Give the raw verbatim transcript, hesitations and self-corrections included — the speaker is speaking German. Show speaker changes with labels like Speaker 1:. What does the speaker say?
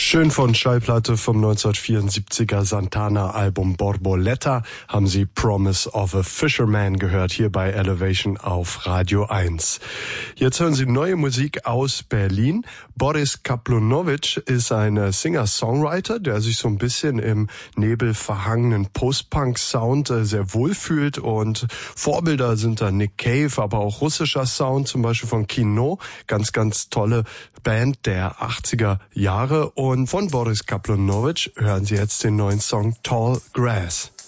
Speaker 1: Schön von Schallplatte vom neunzehnhundertvierundsiebziger Santana-Album Borboleta haben Sie Promise of a Fisherman gehört, hier bei Elevation auf Radio eins. Jetzt hören Sie neue Musik aus Berlin. Boris Kaplunowitsch ist ein Singer-Songwriter, der sich so ein bisschen im nebelverhangenen Post-Punk-Sound sehr wohlfühlt, und Vorbilder sind da Nick Cave, aber auch russischer Sound, zum Beispiel von Kino, ganz, ganz tolle Band der achtziger Jahre. Und von Boris Kaplunowitsch hören Sie jetzt den neuen Song Tall Grass.